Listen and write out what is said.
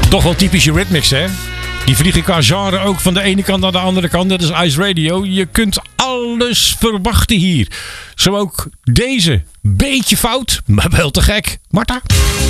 Toch wel typisch Eurythmics, hè? Die vliegen qua genre ook van de ene kant naar de andere kant. Dat is Ice Radio. Je kunt alles verwachten hier. Zo ook deze. Beetje fout, maar wel te gek. Marta?